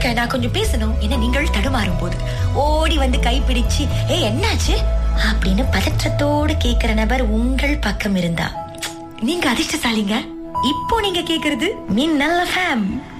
நான் கொஞ்சம் பேசணும் என நீங்கள் தடுமாறும் போது ஓடி வந்து கைப்பிடிச்சு என்னாச்சு அப்படின்னு பதற்றத்தோடு கேக்குற நபர் உங்கள் பக்கம் இருந்தா நீங்க அதிர்ஷ்டசாலிங்க. இப்போ நீங்க கேக்குறது மின்னல் FM.